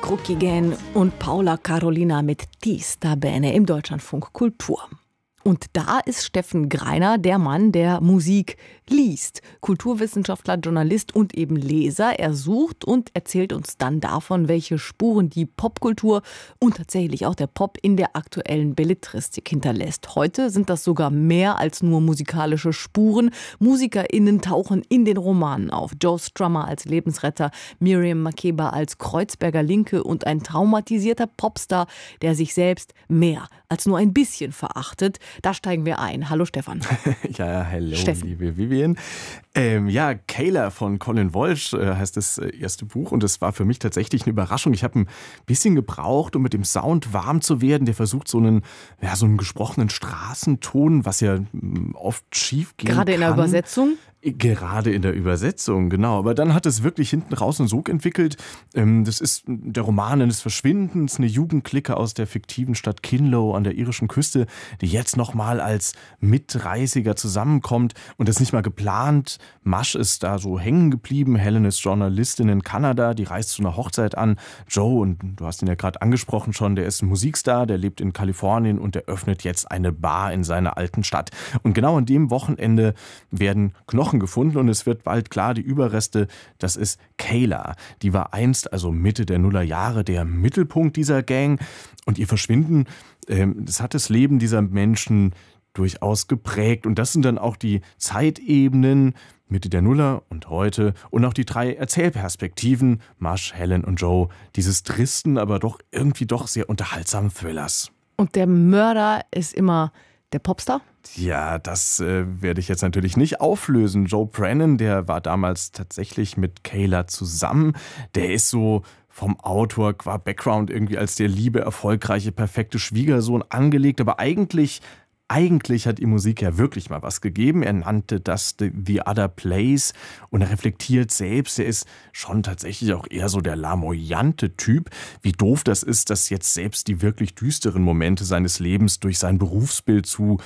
Kruckigen und Paula Carolina mit Ti sta bene im Deutschlandfunk Kultur. Und da ist Steffen Greiner, der Mann, der Musik liest. Kulturwissenschaftler, Journalist und eben Leser. Er sucht und erzählt uns dann davon, welche Spuren die Popkultur und tatsächlich auch der Pop in der aktuellen Belletristik hinterlässt. Heute sind das sogar mehr als nur musikalische Spuren. MusikerInnen tauchen in den Romanen auf. Joe Strummer als Lebensretter, Miriam Makeba als Kreuzberger Linke und ein traumatisierter Popstar, der sich selbst mehr als nur ein bisschen verachtet. Da steigen wir ein. Hallo Stefan. Ja, hallo Steffen. liebe Vivian. Kayla von Colin Walsh heißt das erste Buch und es war für mich tatsächlich eine Überraschung. Ich habe ein bisschen gebraucht, um mit dem Sound warm zu werden. Der versucht so einen gesprochenen Straßenton, was ja oft schief gehen kann. Gerade in der Übersetzung? Gerade in der Übersetzung, genau. Aber dann hat es wirklich hinten raus einen Sog entwickelt. Das ist der Roman des Verschwindens, eine Jugendclique aus der fiktiven Stadt Kinlow an der irischen Küste, die jetzt nochmal als Mitreisiger zusammenkommt und das nicht mal geplant. Mash ist da so hängen geblieben. Helen ist Journalistin in Kanada, die reist zu einer Hochzeit an. Joe, und du hast ihn ja gerade angesprochen schon, der ist ein Musikstar, der lebt in Kalifornien und der öffnet jetzt eine Bar in seiner alten Stadt. Und genau an dem Wochenende werden Knochen gefunden und es wird bald klar, die Überreste, das ist Kayla. Die war einst, also Mitte der Nullerjahre, der Mittelpunkt dieser Gang und ihr Verschwinden, das hat das Leben dieser Menschen durchaus geprägt und das sind dann auch die Zeitebenen, Mitte der Nuller und heute und auch die 3 Erzählperspektiven, Mash, Helen und Joe, dieses tristen, aber doch irgendwie doch sehr unterhaltsamen Thrillers. Und der Mörder ist immer der Popstar? Ja, das werde ich jetzt natürlich nicht auflösen. Joe Brennan, der war damals tatsächlich mit Kayla zusammen. Der ist so vom Autor qua Background irgendwie als der liebe, erfolgreiche, perfekte Schwiegersohn angelegt. Aber eigentlich hat die Musik ja wirklich mal was gegeben. Er nannte das The Other Place und er reflektiert selbst. Er ist schon tatsächlich auch eher so der lamoyante Typ. Wie doof das ist, dass jetzt selbst die wirklich düsteren Momente seines Lebens durch sein Berufsbild zu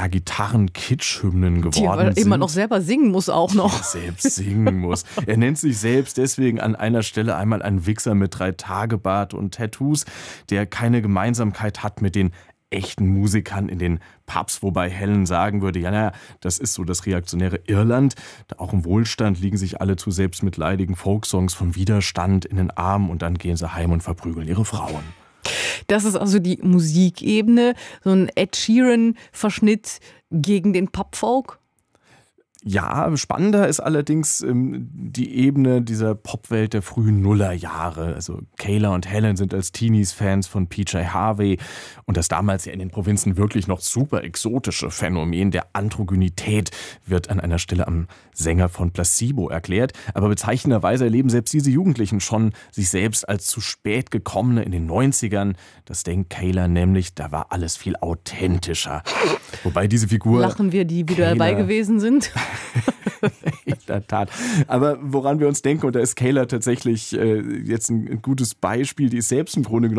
Gitarren-Kitsch-Hymnen geworden sind. Die immer noch selber singen muss auch noch. Ja, selbst singen muss. Er nennt sich selbst deswegen an einer Stelle einmal ein Wichser mit 3-Tage-Bart und Tattoos, der keine Gemeinsamkeit hat mit den echten Musikern in den Pubs, wobei Helen sagen würde, ja, das ist so das reaktionäre Irland. Auch im Wohlstand liegen sich alle zu selbstmitleidigen Folksongs von Widerstand in den Armen und dann gehen sie heim und verprügeln ihre Frauen. Das ist also die Musikebene, so ein Ed Sheeran-Verschnitt gegen den Popfolk? Ja, spannender ist allerdings die Ebene dieser Popwelt der frühen Nullerjahre. Also Kayla und Helen sind als Teenies Fans von PJ Harvey und das damals ja in den Provinzen wirklich noch super exotische Phänomen der Androgynität wird an einer Stelle am Sänger von Placebo erklärt. Aber bezeichnenderweise erleben selbst diese Jugendlichen schon sich selbst als zu spät gekommene in den 90ern. Das denkt Kayla nämlich, da war alles viel authentischer. Wobei diese Figur... Lachen wir, die wieder dabei gewesen sind? In der Tat. Aber woran wir uns denken, und da ist Kayla tatsächlich jetzt ein gutes Beispiel, die ist selbst im Grunde genommen